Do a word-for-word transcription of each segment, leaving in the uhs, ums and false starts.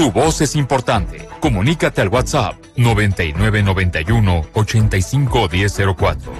Tu voz es importante. Comunícate al WhatsApp noventa y nueve noventa y uno ochenta y cinco diez cero cuatro.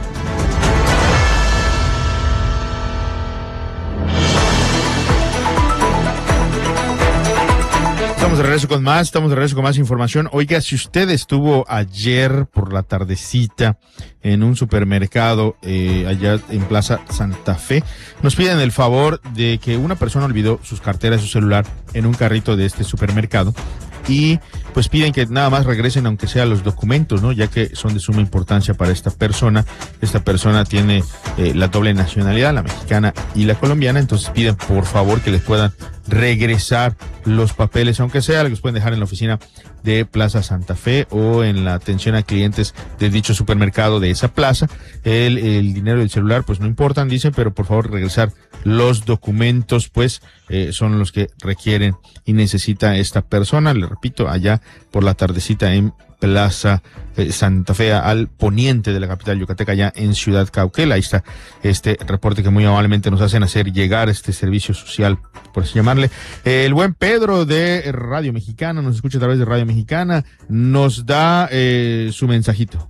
Estamos de regreso con más, estamos de regreso con más información. Oiga, si usted estuvo ayer por la tardecita en un supermercado eh, allá en Plaza Santa Fe, nos piden el favor de que una persona olvidó sus carteras y su celular en un carrito de este supermercado y pues piden que nada más regresen aunque sea los documentos, ¿no? Ya que son de suma importancia para esta persona. Esta persona tiene eh, la doble nacionalidad, la mexicana y la colombiana, entonces piden por favor que les puedan regresar los papeles, aunque sea, los pueden dejar en la oficina de Plaza Santa Fe o en la atención a clientes de dicho supermercado de esa plaza. El, el dinero del celular pues no importan, dicen, pero por favor regresar los documentos, pues eh, son los que requieren y necesita esta persona. Le repito, allá por la tardecita en Plaza eh, Santa Fe, al poniente de la capital yucateca, allá en Ciudad Cauquel. Ahí está este reporte que muy amablemente nos hacen hacer llegar, este servicio social, por así llamarle. Eh, el buen Pedro de Radio Mexicana, nos escucha a través de Radio Mexicana, nos da eh, su mensajito.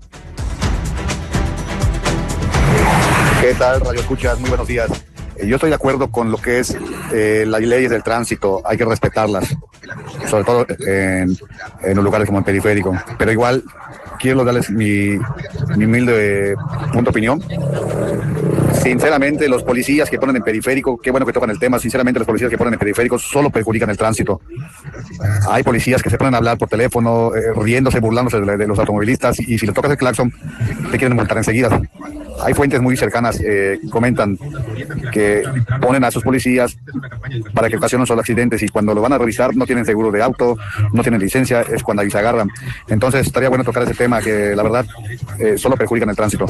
¿Qué tal, Radio Escuchas? Muy buenos días. Eh, yo estoy de acuerdo con lo que es eh, las leyes del tránsito, hay que respetarlas, sobre todo en, en los lugares como el periférico, pero igual quiero darles mi, mi humilde punto de opinión. Sinceramente, los policías que ponen en periférico, qué bueno que tocan el tema, sinceramente los policías que ponen en periférico solo perjudican el tránsito. Hay policías que se ponen a hablar por teléfono, eh, riéndose, burlándose de, de los automovilistas, y, y si le tocas el claxon, te quieren multar enseguida. Hay fuentes muy cercanas que eh, comentan que ponen a sus policías para que ocasionen solo accidentes, y cuando lo van a revisar no tienen seguro de auto, no tienen licencia, es cuando ahí se agarran. Entonces estaría bueno tocar ese tema que la verdad eh, solo perjudican el tránsito.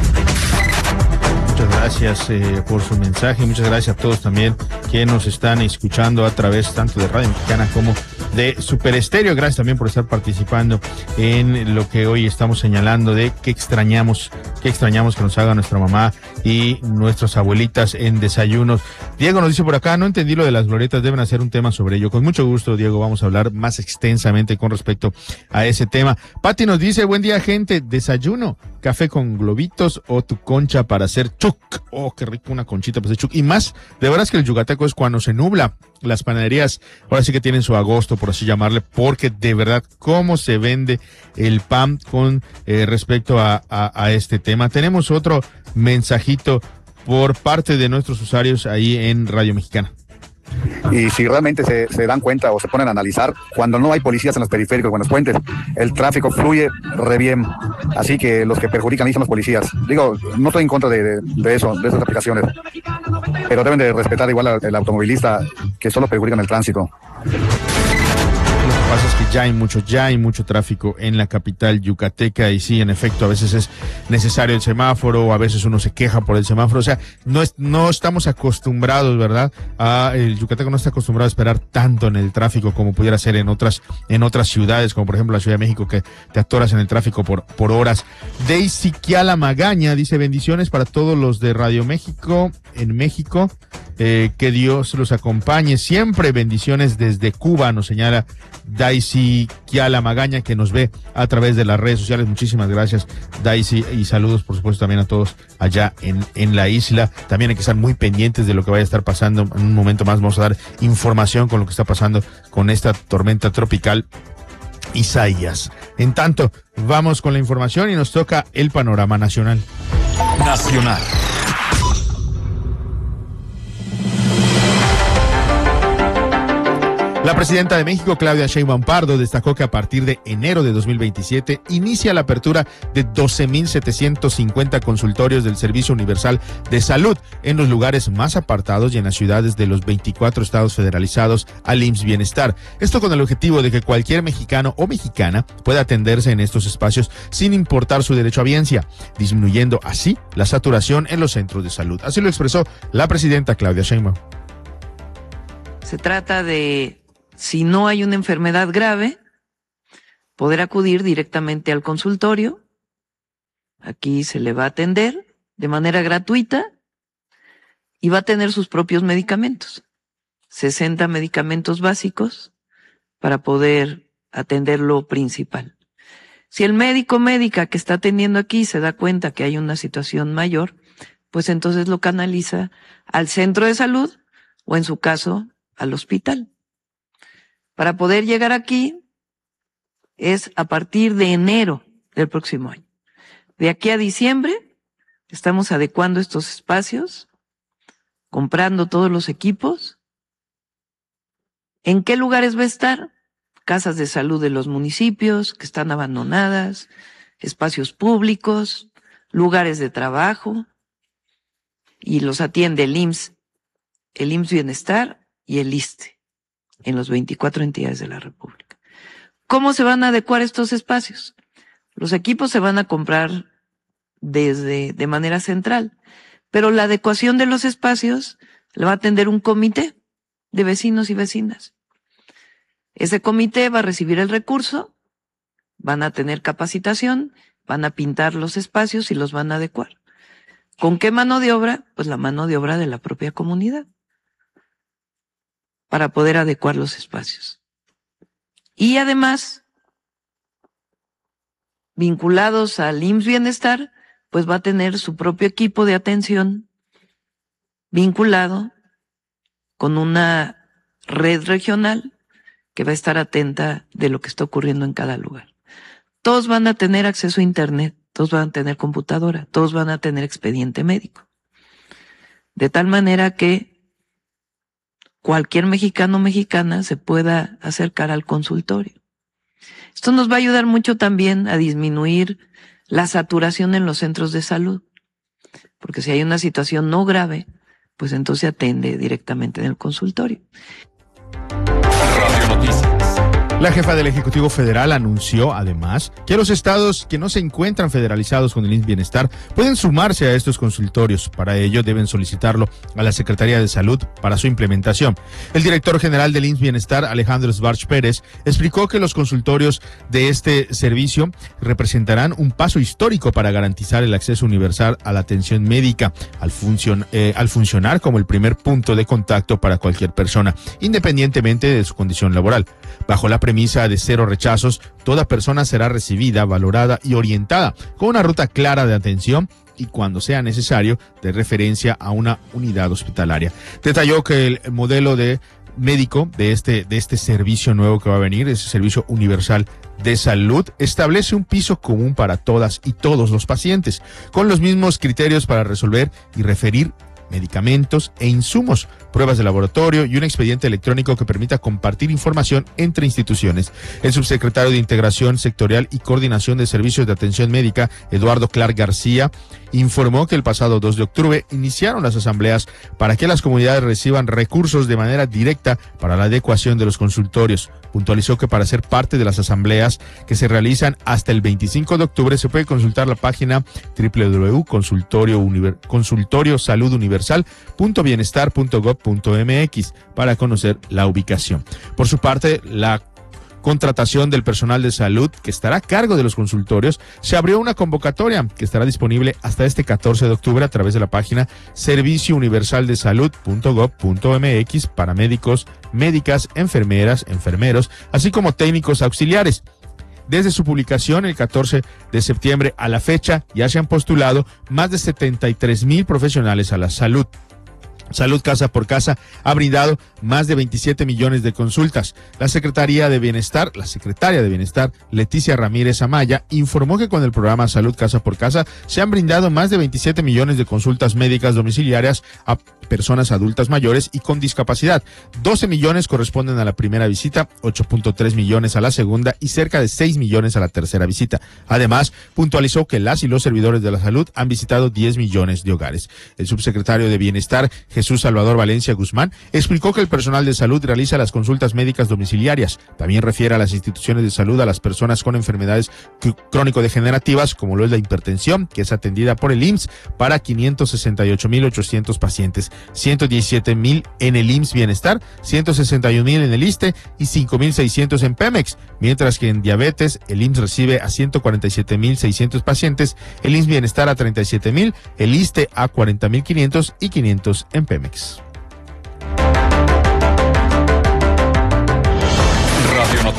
Muchas gracias eh, por su mensaje, muchas gracias a todos también que nos están escuchando a través tanto de Radio Mexicana como de Super Estéreo. Gracias también por estar participando en lo que hoy estamos señalando de qué extrañamos, qué extrañamos que nos haga nuestra mamá y nuestras abuelitas en desayunos. Diego nos dice por acá, no entendí lo de las glorietas, deben hacer un tema sobre ello. Con mucho gusto, Diego, vamos a hablar más extensamente con respecto a ese tema. Pati nos dice, buen día, gente, desayuno, café con globitos o tu concha para hacer chuc. Oh, qué rico, una conchita para hacer chuc. Y más, de verdad es que el yucateco es cuando se nubla. Las panaderías ahora sí que tienen su agosto, por así llamarle, porque de verdad cómo se vende el pan con eh, respecto a, a, a este tema. Tenemos otro mensajito por parte de nuestros usuarios ahí en Radio Mexicana. Y si realmente se, se dan cuenta o se ponen a analizar, cuando no hay policías en los periféricos o en los puentes, el tráfico fluye re bien. Así que los que perjudican ahí son los policías. Digo, no estoy en contra de, de, de eso, de esas aplicaciones, pero deben de respetar igual al, al automovilista, que solo perjudican el tránsito. Lo que pasa es que ya hay mucho, ya hay mucho tráfico en la capital yucateca, y sí, en efecto, a veces es necesario el semáforo, o a veces uno se queja por el semáforo. O sea, no es, no estamos acostumbrados, ¿verdad? A, el yucateco no está acostumbrado a esperar tanto en el tráfico como pudiera ser en otras, en otras ciudades, como por ejemplo la Ciudad de México, que te atoras en el tráfico por, por horas. Daisy Kiala Magaña dice, bendiciones para todos los de Radio México, en México. Eh, que Dios los acompañe siempre, bendiciones desde Cuba, nos señala Daisy Kiala Magaña, que nos ve a través de las redes sociales. Muchísimas gracias, Daisy, y saludos por supuesto también a todos allá en, en la isla. También hay que estar muy pendientes de lo que vaya a estar pasando. En un momento más vamos a dar información con lo que está pasando con esta tormenta tropical Isaías. En tanto, vamos con la información y nos toca el panorama nacional. Nacional. La presidenta de México, Claudia Sheinbaum Pardo, destacó que a partir de enero de dos mil veintisiete inicia la apertura de doce mil setecientos cincuenta consultorios del Servicio Universal de Salud en los lugares más apartados y en las ciudades de los veinticuatro estados federalizados al I M S S Bienestar. Esto con el objetivo de que cualquier mexicano o mexicana pueda atenderse en estos espacios sin importar su derecho a biencia, disminuyendo así la saturación en los centros de salud. Así lo expresó la presidenta Claudia Sheinbaum. Se trata de, si no hay una enfermedad grave, poder acudir directamente al consultorio. Aquí se le va a atender de manera gratuita y va a tener sus propios medicamentos. sesenta medicamentos básicos para poder atender lo principal. Si el médico o médica que está atendiendo aquí se da cuenta que hay una situación mayor, pues entonces lo canaliza al centro de salud o en su caso al hospital. Para poder llegar aquí es a partir de enero del próximo año. De aquí a diciembre estamos adecuando estos espacios, comprando todos los equipos. ¿En qué lugares va a estar? Casas de salud de los municipios que están abandonadas, espacios públicos, lugares de trabajo, y los atiende el I M S S, el I M S S Bienestar y el ISSSTE en las veinticuatro entidades de la República. ¿Cómo se van a adecuar estos espacios? Los equipos se van a comprar desde de manera central, pero la adecuación de los espacios la va a atender un comité de vecinos y vecinas. Ese comité va a recibir el recurso, van a tener capacitación, van a pintar los espacios y los van a adecuar. ¿Con qué mano de obra? Pues la mano de obra de la propia comunidad, para poder adecuar los espacios. Y además, vinculados al I M S S Bienestar, pues va a tener su propio equipo de atención vinculado con una red regional que va a estar atenta de lo que está ocurriendo en cada lugar. Todos van a tener acceso a internet, todos van a tener computadora, todos van a tener expediente médico. De tal manera que cualquier mexicano o mexicana se pueda acercar al consultorio. Esto nos va a ayudar mucho también a disminuir la saturación en los centros de salud, porque si hay una situación no grave, pues entonces se atiende directamente en el consultorio. Radio Noticias. La jefa del Ejecutivo Federal anunció, además, que los estados que no se encuentran federalizados con el I M S S Bienestar pueden sumarse a estos consultorios. Para ello, deben solicitarlo a la Secretaría de Salud para su implementación. El director general del I M S S Bienestar, Alejandro Svarch Pérez, explicó que los consultorios de este servicio representarán un paso histórico para garantizar el acceso universal a la atención médica, al, funcion, eh, al funcionar como el primer punto de contacto para cualquier persona, independientemente de su condición laboral. Bajo la premisa de cero rechazos, toda persona será recibida, valorada y orientada con una ruta clara de atención y, cuando sea necesario, de referencia a una unidad hospitalaria. Detalló que el modelo de médico de este, de este servicio nuevo que va a venir, ese servicio universal de salud, establece un piso común para todas y todos los pacientes, con los mismos criterios para resolver y referir medicamentos e insumos, pruebas de laboratorio y un expediente electrónico que permita compartir información entre instituciones. El subsecretario de Integración Sectorial y Coordinación de Servicios de Atención Médica, Eduardo Clark García, informó que el pasado dos de octubre iniciaron las asambleas para que las comunidades reciban recursos de manera directa para la adecuación de los consultorios. Puntualizó que para ser parte de las asambleas que se realizan hasta el veinticinco de octubre se puede consultar la página doble u doble u doble u punto consultorio univer, consultorio salud universal punto bienestar punto gob punto m x para conocer la ubicación. Por su parte, la contratación del personal de salud que estará a cargo de los consultorios, se abrió una convocatoria que estará disponible hasta este catorce de octubre a través de la página servicio universal de salud punto gob punto m x para médicos, médicas, enfermeras, enfermeros, así como técnicos auxiliares. Desde su publicación el catorce de septiembre a la fecha ya se han postulado más de setenta y tres mil profesionales a la salud. Salud Casa por Casa ha brindado más de veintisiete millones de consultas. La Secretaría de Bienestar, la Secretaria de Bienestar, Leticia Ramírez Amaya, informó que con el programa Salud Casa por Casa se han brindado más de veintisiete millones de consultas médicas domiciliarias a personas adultas mayores y con discapacidad. doce millones corresponden a la primera visita, ocho punto tres millones a la segunda y cerca de seis millones a la tercera visita. Además, puntualizó que las y los servidores de la salud han visitado diez millones de hogares. El subsecretario de Bienestar, Jesús Salvador Valencia Guzmán, explicó que el personal de salud realiza las consultas médicas domiciliarias. También refiere a las instituciones de salud a las personas con enfermedades crónico-degenerativas, como lo es la hipertensión, que es atendida por el I M S S para quinientos sesenta y ocho mil ochocientos pacientes, ciento diecisiete mil en el I M S S Bienestar, ciento sesenta y un mil en el ISSSTE y cinco mil seiscientos en Pemex, mientras que en diabetes el I M S S recibe a ciento cuarenta y siete mil seiscientos pacientes, el I M S S Bienestar a treinta y siete mil, el ISSSTE a cuarenta mil quinientos y quinientos en Pemex. Radio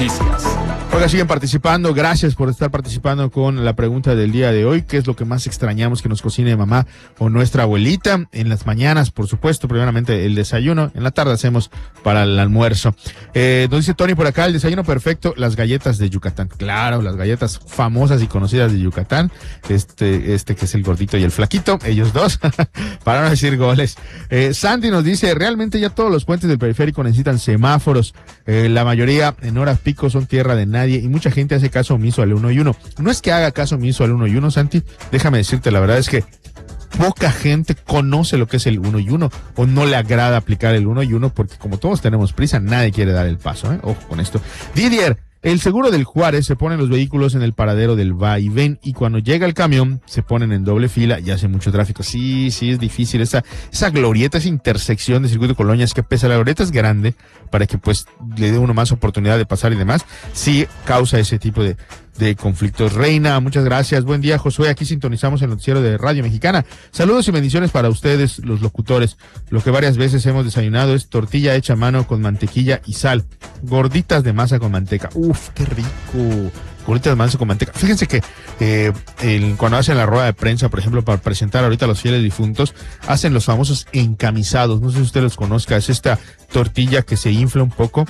Noticias. Oiga, siguen participando. Gracias por estar participando con la pregunta del día de hoy. ¿Qué es lo que más extrañamos que nos cocine mamá o nuestra abuelita? En las mañanas, por supuesto, primeramente el desayuno. En la tarde hacemos para el almuerzo. Eh, nos dice Tony por acá, el desayuno perfecto, las galletas de Yucatán. Claro, las galletas famosas y conocidas de Yucatán. Este, este que es el gordito y el flaquito, ellos dos, para no decir goles. Eh, Sandy nos dice, realmente ya todos los puentes del periférico necesitan semáforos. Eh, la mayoría en horas pico son tierra de nadie y mucha gente hace caso omiso al uno y uno. No es que haga caso omiso al uno y uno, Santi, déjame decirte, la verdad es que poca gente conoce lo que es el uno y uno o no le agrada aplicar el uno y uno porque como todos tenemos prisa, nadie quiere dar el paso, ¿eh? Ojo con esto. Didier, el seguro del Juárez se ponen los vehículos en el paradero del va y ven y cuando llega el camión se ponen en doble fila y hace mucho tráfico. Sí, sí, es difícil esa, esa glorieta, esa intersección de Circuito Colonia, es que pese a la glorieta es grande para que pues le dé uno más oportunidad de pasar y demás, sí causa ese tipo de, de conflictos. Reina, muchas gracias. Buen día, Josué. Aquí sintonizamos el noticiero de Radio Mexicana. Saludos y bendiciones para ustedes, los locutores. Lo que varias veces hemos desayunado es tortilla hecha a mano con mantequilla y sal. Gorditas de masa con manteca. Uf, qué rico. Gorditas de masa con manteca. Fíjense que eh, el, cuando hacen la rueda de prensa, por ejemplo, para presentar ahorita a los fieles difuntos, hacen los famosos encamisados. No sé si usted los conozca. Es esta tortilla que se infla un poco,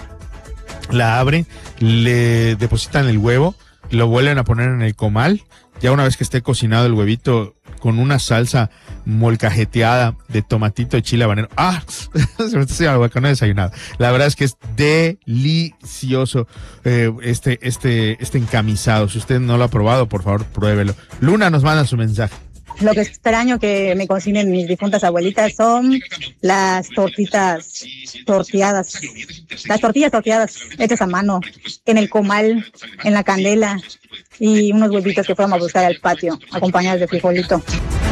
la abren, le depositan el huevo, lo vuelven a poner en el comal, ya una vez que esté cocinado el huevito con una salsa molcajeteada de tomatito y chile habanero. ¡Ah! Se me está haciendo algo que no he desayunado. La verdad es que es delicioso eh, este, este, este encamisado. Si usted no lo ha probado, por favor, pruébelo. Luna nos manda su mensaje. Lo que extraño que me cocinen mis difuntas abuelitas son las tortitas torteadas, las tortillas torteadas hechas a mano, en el comal, en la candela y unos huevitos que fuéramos a buscar al patio, acompañados de frijolito.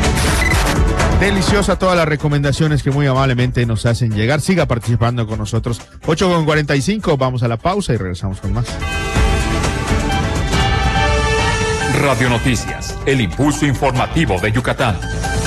Deliciosa todas las recomendaciones que muy amablemente nos hacen llegar. Siga participando con nosotros. ocho con cuarenta y cinco, vamos a la pausa y regresamos con más. Radio Noticias, el impulso informativo de Yucatán.